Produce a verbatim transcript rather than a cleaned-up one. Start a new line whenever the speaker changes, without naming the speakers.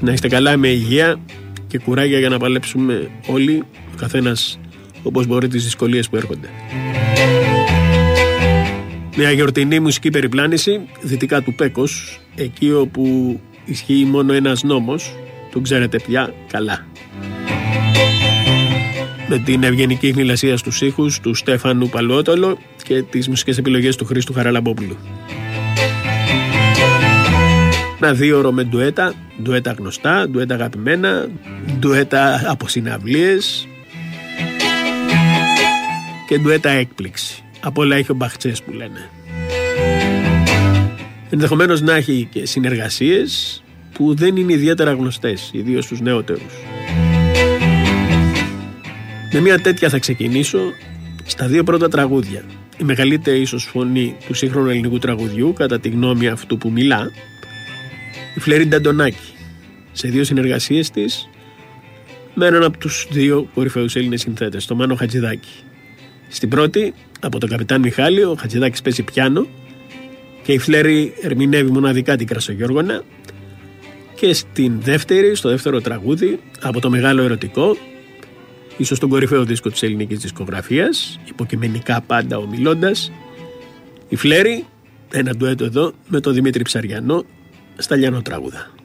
Να είστε καλά, με υγεία και κουράγια για να παλέψουμε όλοι, ο καθένας όπως μπορεί, τις δυσκολίες που έρχονται. Μια γιορτινή μουσική περιπλάνηση δυτικά του Πέκος, εκεί όπου ισχύει μόνο ένας νόμος, τον ξέρετε πια καλά. Με την ευγενική χνηλασία στους ήχους του Στέφανου Παλαιότολο και τις μουσικές επιλογές του Χρήστου Χαραλαμπόπουλου. Ένα δίωρο με ντουέτα, ντουέτα γνωστά, ντουέτα αγαπημένα, ντουέτα από συναυλίες και ντουέτα έκπληξη. Από όλα έχει ο Μπαχτσές που λένε. Ενδεχομένως να έχει και συνεργασίες που δεν είναι ιδιαίτερα γνωστές, ιδίως στους νεότερους. Με μια τέτοια θα ξεκινήσω στα δύο πρώτα τραγούδια. Η μεγαλύτερη ίσως φωνή του σύγχρονου ελληνικού τραγουδιού, κατά τη γνώμη αυτού που μιλά, η Φλερίντα Αντωνάκη, σε δύο συνεργασίες της με έναν από τους δύο κορυφαίους Έλληνες συνθέτες, τον Μάνο Χατζηδάκη. Στην πρώτη, από τον Καπιτάν Μιχάλη, ο Χατζηδάκης παίζει πιάνο και η Φλέρη ερμηνεύει μοναδικά την Κρασογιόργονα. Και στην δεύτερη, στο δεύτερο τραγούδι, από το Μεγάλο Ερωτικό, ίσως τον κορυφαίο δίσκο της ελληνικής δισκογραφίας, υποκειμενικά πάντα ομιλώντας, η Φλέρη, ένα ντουέτο εδώ με τον Δημήτρη Ψαριανό στα λιανό τραγούδα.